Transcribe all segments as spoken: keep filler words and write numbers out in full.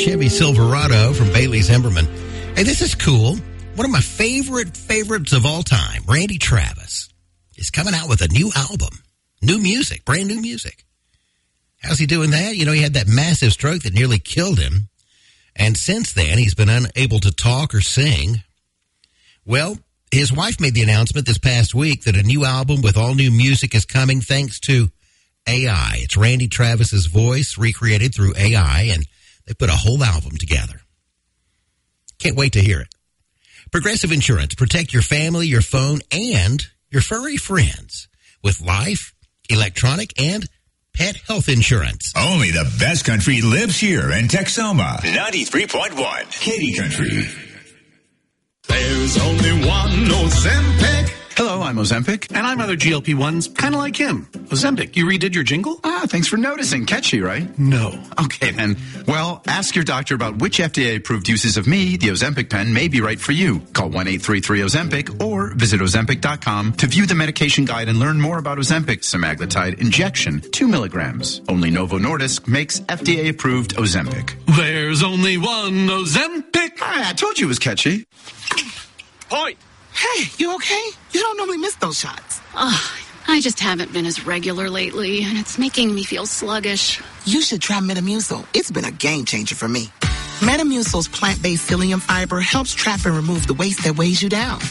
Chevy Silverado from Bailey's Emberman. Hey, this is cool. One of my favorite favorites of all time, Randy Travis, is coming out with a new album. New music, brand new music. How's he doing that? You know, he had that massive stroke that nearly killed him. And since then, he's been unable to talk or sing. Well, his wife made the announcement this past week that a new album with all new music is coming thanks to A I. It's Randy Travis's voice recreated through A I, and they put a whole album together. Can't wait to hear it. Progressive Insurance. Protect your family, your phone, and your furry friends with life, electronic, and pet health insurance. Only the best country lives here in Texoma. ninety-three point one Katy Country. There's only one Ozempic. Hello, I'm Ozempic. And I'm other G L P ones, kind of like him. Ozempic, you redid your jingle? Ah, thanks for noticing. Catchy, right? No. Okay, then. Well, ask your doctor about which F D A-approved uses of me, the Ozempic pen, may be right for you. Call one eight three three Ozempic or visit Ozempic dot com to view the medication guide and learn more about Ozempic semaglutide injection, two milligrams. Only Novo Nordisk makes F D A-approved Ozempic. There's only one Ozempic. Ah, I told you it was catchy. Point. Hey, you okay? You don't normally miss those shots. Oh, I just haven't been as regular lately, and it's making me feel sluggish. You should try Metamucil. It's been a game changer for me. Metamucil's plant-based psyllium fiber helps trap and remove the waste that weighs you down.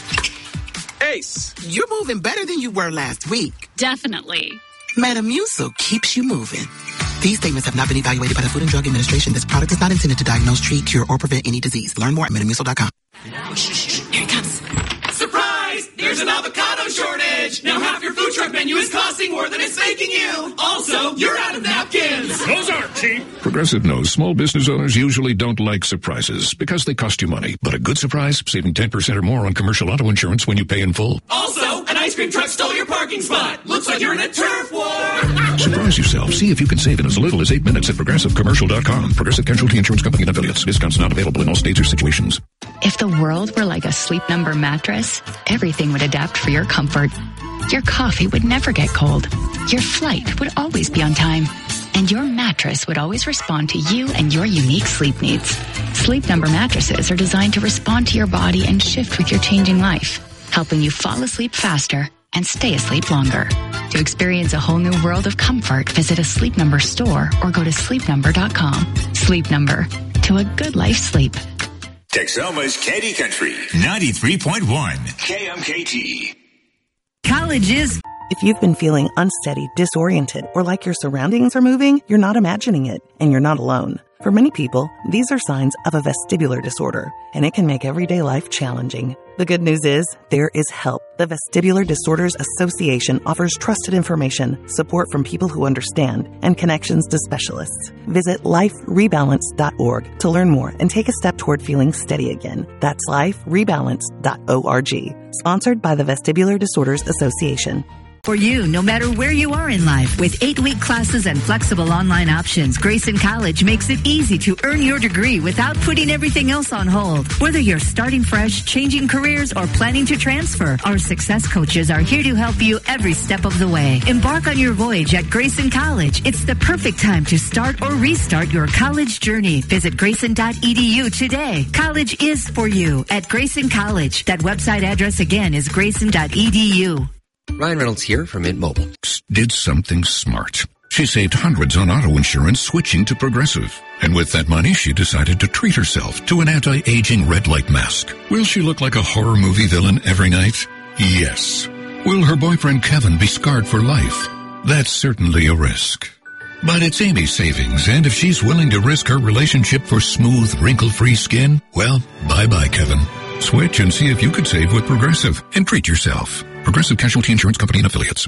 Ace. You're moving better than you were last week. Definitely. Metamucil keeps you moving. These statements have not been evaluated by the Food and Drug Administration. This product is not intended to diagnose, treat, cure, or prevent any disease. Learn more at Metamucil dot com. Here it comes. Surprise! There's an avocado shortage! Now half your food truck menu is costing more than it's making you! Also, you're out of napkins! Those aren't cheap! Progressive knows small business owners usually don't like surprises because they cost you money. But a good surprise, saving ten percent or more on commercial auto insurance when you pay in full. Also, an ice cream truck stole your parking spot! Looks like you're in a turf war! Surprise yourself. See if you can save in as little as eight minutes at progressive commercial dot com. Progressive Casualty Insurance Company and affiliates. Discounts not available in all states or situations. If the world were like a Sleep Number mattress, everything would adapt for your comfort. Your coffee would never get cold. Your flight would always be on time. And your mattress would always respond to you and your unique sleep needs. Sleep Number mattresses are designed to respond to your body and shift with your changing life, helping you fall asleep faster and stay asleep longer. To experience a whole new world of comfort, visit a Sleep Number store or go to sleep number dot com. Sleep Number. To a good life sleep. Texoma's Katy Country. ninety-three point one K M K T. College is... If you've been feeling unsteady, disoriented, or like your surroundings are moving, you're not imagining it, and you're not alone. For many people, these are signs of a vestibular disorder, and it can make everyday life challenging. The good news is, there is help. The Vestibular Disorders Association offers trusted information, support from people who understand, and connections to specialists. Visit life rebalance dot org to learn more and take a step toward feeling steady again. That's life rebalance dot org. Sponsored by the Vestibular Disorders Association. For you, no matter where you are in life, with eight-week classes and flexible online options, Grayson College makes it easy to earn your degree without putting everything else on hold. Whether you're starting fresh, changing careers, or planning to transfer, our success coaches are here to help you every step of the way. Embark on your voyage at Grayson College. It's the perfect time to start or restart your college journey. Visit grayson dot e d u today. College is for you at Grayson College. That website address again is grayson dot e d u. Ryan Reynolds here from Mint Mobile. Did something smart. She saved hundreds on auto insurance switching to Progressive. And with that money, she decided to treat herself to an anti-aging red light mask. Will she look like a horror movie villain every night? Yes. Will her boyfriend Kevin be scarred for life? That's certainly a risk. But it's Amy's savings, and if she's willing to risk her relationship for smooth, wrinkle-free skin, well, bye-bye, Kevin. Switch and see if you could save with Progressive and treat yourself. Progressive Casualty Insurance Company and affiliates.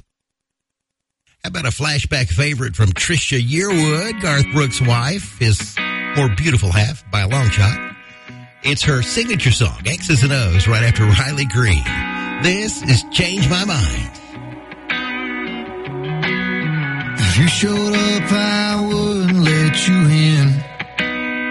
How about a flashback favorite from Trisha Yearwood, Garth Brooks' wife, his more beautiful half by a long shot. It's her signature song, X's and O's, right after Riley Green. This is Change My Mind. If you showed up, I wouldn't let you in.